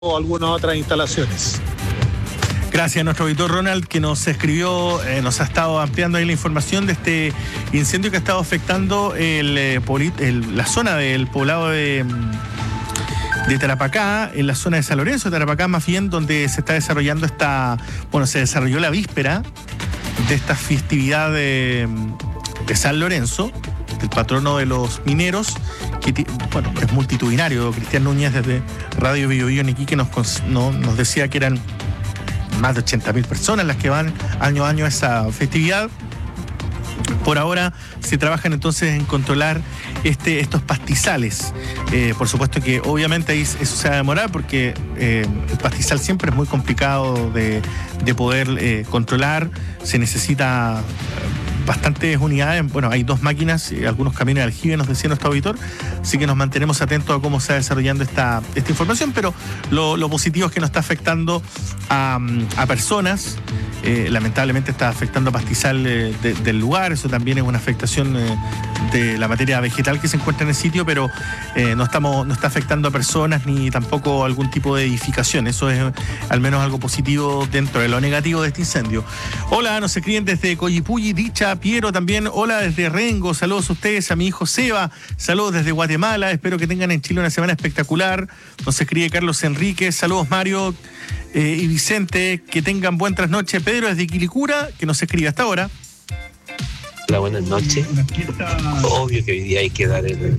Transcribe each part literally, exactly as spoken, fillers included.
o algunas otras instalaciones. Gracias a nuestro auditor Ronald, que nos escribió, eh, nos ha estado ampliando ahí la información de este incendio que ha estado afectando el, eh, el, la zona del poblado de, de Tarapacá, en la zona de San Lorenzo de Tarapacá, más bien, donde se está desarrollando esta, bueno, se desarrolló la víspera de esta festividad de, de San Lorenzo, el patrono de los mineros, que bueno, es multitudinario. Cristian Núñez desde Radio Bio Bio en Iquique nos, no, nos decía que eran más de ochenta mil personas las que van año a año a esa festividad. Por ahora se trabajan entonces en controlar este, estos pastizales. Eh, por supuesto que obviamente ahí eso se va a demorar porque eh, el pastizal siempre es muy complicado de, de poder eh, controlar. Se necesita bastantes unidades. Bueno, hay dos máquinas y algunos camiones de aljibe, nos decía nuestro auditor. Así que nos mantenemos atentos a cómo se va desarrollando esta, esta información. Pero lo, lo positivo es que no está afectando a, a personas. Eh, lamentablemente está afectando a pastizal eh, de, del lugar. Eso también es una afectación eh, de la materia vegetal que se encuentra en el sitio, pero eh, no estamos no está afectando a personas ni tampoco algún tipo de edificación. Eso es eh, al menos algo positivo dentro de lo negativo de este incendio. Hola, nos escriben desde Coyipulli, Dicha, Piero también. Hola desde Rengo, saludos a ustedes, a mi hijo Seba, saludos desde Guatemala, espero que tengan en Chile una semana espectacular. Nos escribe Carlos Enríquez, saludos Mario eh, y Vicente, que tengan buenas noches. Pedro desde Quilicura, que nos escribe hasta ahora. Hola, buenas noches. Obvio que hoy día hay que dar el,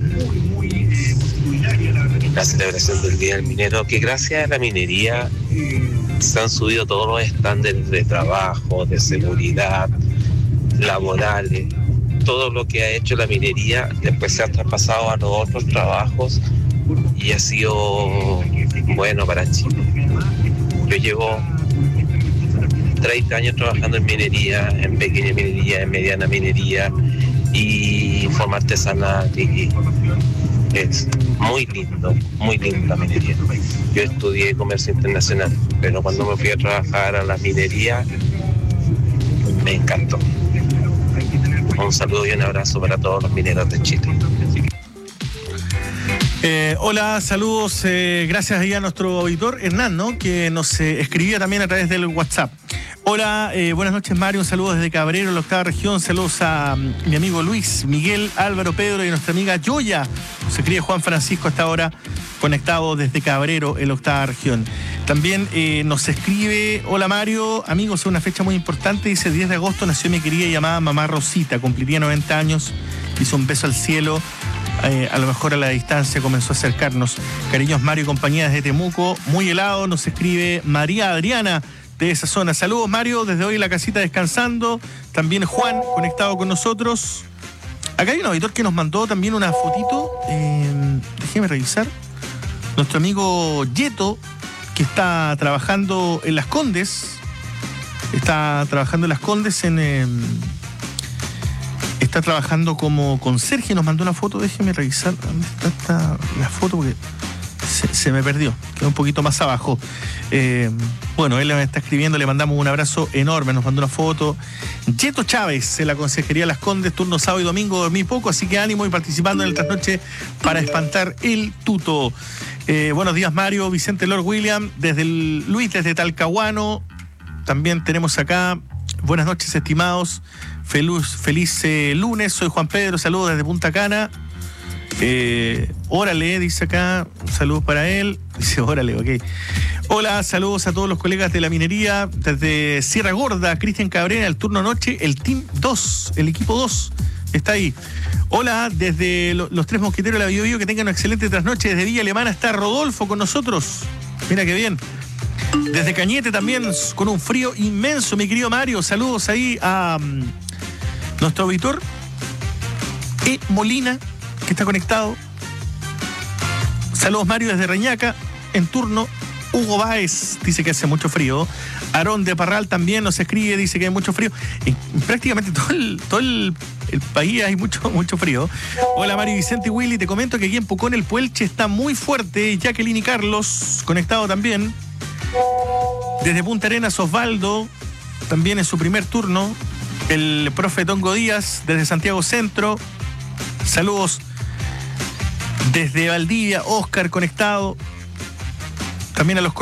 la celebración del Día del Minero, que gracias a la minería se han subido todos los estándares de trabajo, de seguridad, laborales. Todo lo que ha hecho la minería después se ha traspasado a los otros trabajos y ha sido bueno para Chile. Yo llevo treinta años trabajando en minería, en pequeña minería, en mediana minería y forma artesanal, y es muy lindo, muy linda la minería. Yo estudié comercio internacional, pero cuando me fui a trabajar a la minería me encantó. Un saludo y un abrazo para todos los mineros de Chile. Eh, hola, saludos, eh, gracias ahí a nuestro auditor Hernán, ¿no? Que nos eh, escribía también a través del WhatsApp. Hola, eh, buenas noches Mario, un saludo desde Cabrero, la octava región, saludos a um, mi amigo Luis, Miguel, Álvaro, Pedro y nuestra amiga Yoya. Nos escribe Juan Francisco hasta ahora, conectado desde Cabrero, en la octava región. También eh, nos escribe, hola Mario, amigos, es una fecha muy importante, dice diez de agosto nació mi querida llamada mamá Rosita, cumpliría noventa años, hizo un beso al cielo. Eh, a lo mejor a la distancia comenzó a acercarnos. Cariños Mario y compañía desde Temuco, muy helado, nos escribe María Adriana de esa zona. Saludos Mario, desde hoy en la casita descansando. También Juan conectado con nosotros. Acá hay un auditor que nos mandó también una fotito, eh, déjeme revisar. Nuestro amigo Yeto, que está trabajando en Las Condes, está trabajando en Las Condes en... Eh, Está trabajando como conserje, nos mandó una foto, déjeme revisar dónde está esta, la foto porque se, se me perdió, quedó un poquito más abajo. Eh, bueno, él me está escribiendo, le mandamos un abrazo enorme, nos mandó una foto. Yeto Chávez, en la Consejería Las Condes, turno sábado y domingo, dormí poco, así que ánimo y participando en el trasnoche para espantar el tuto. Eh, buenos días Mario, Vicente Lord William, desde el, Luis desde Talcahuano, también tenemos acá, buenas noches estimados. Feliz, feliz eh, lunes, soy Juan Pedro, saludos desde Punta Cana. Eh, órale, dice acá, un saludo para él. Dice, órale, ok. Hola, saludos a todos los colegas de la minería. Desde Sierra Gorda, Cristian Cabrera, el turno noche, el Team dos, el equipo dos, está ahí. Hola, desde lo, los tres mosquiteros de la Bio Bio, que tengan una excelente trasnoche. Desde Villa Alemana está Rodolfo con nosotros. Mira qué bien. Desde Cañete también, con un frío inmenso, mi querido Mario. Saludos ahí a um, nuestro auditor E. Molina, que está conectado. Saludos Mario desde Reñaca, en turno. Hugo Báez dice que hace mucho frío. Aarón de Parral también nos escribe, dice que hay mucho frío. En prácticamente todo el, todo el, el país hay mucho, mucho frío. Hola Mario, Vicente y Willy, te comento que aquí en Pucón el Puelche está muy fuerte. Jacqueline y Carlos, conectado también. Desde Punta Arenas, Osvaldo, también en su primer turno. El profe Tongo Díaz, desde Santiago Centro. Saludos desde Valdivia, Oscar conectado. también a los